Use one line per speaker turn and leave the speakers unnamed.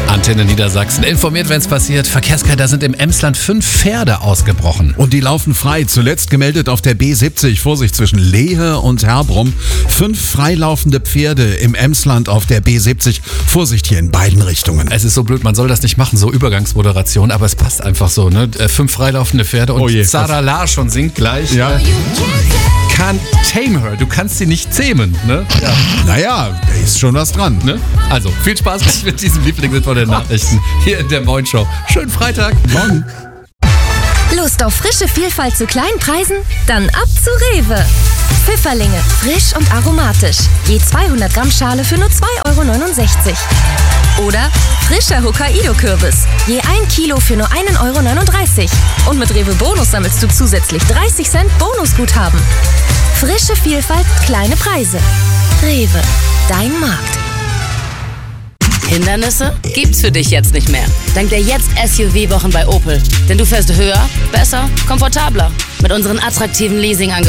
Antenne Niedersachsen informiert, wenn es passiert. Verkehrskeiler sind im Emsland 5 Pferde ausgebrochen.
Und die laufen frei. Zuletzt gemeldet auf der B70. Vorsicht zwischen Lehe und Herbrum. 5 freilaufende Pferde im Emsland auf der B70. Vorsicht hier in beiden Richtungen.
Es ist so blöd, man soll das nicht machen, so Übergangsmoderation, aber es passt einfach so, ne? 5 freilaufende Pferde und Sarah Larsson singt gleich.
Ja.
Can't tame her, du kannst sie nicht zähmen, ne? Ja.
Naja, da ist schon was dran.
Ne? Also, viel Spaß mit diesem Lieblings von den Nachrichten hier in der Moin Show. Schönen Freitag.
Morgen.
Lust auf frische Vielfalt zu kleinen Preisen? Dann ab zu Rewe. Pfifferlinge, frisch und aromatisch. Je 200 Gramm Schale für nur 2,69 €. Oder frischer Hokkaido-Kürbis. Je 1 Kilo für nur 1,39 €. Und mit Rewe Bonus sammelst du zusätzlich 30 Cent Bonusguthaben. Frische Vielfalt, kleine Preise. Rewe, dein Markt.
Hindernisse gibt's für dich jetzt nicht mehr. Dank der Jetzt-SUV-Wochen bei Opel. Denn du fährst höher, besser, komfortabler. Mit unseren attraktiven Leasingangeboten.